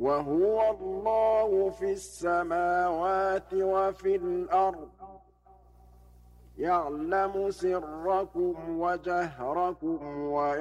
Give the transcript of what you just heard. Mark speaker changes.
Speaker 1: وَهُوَ اللَّهُ فِي السَّمَاوَاتِ وَفِي الْأَرْضِ ۖ يَعْلَمُ سِرَّكُمْ وَجَهْرَكُمْ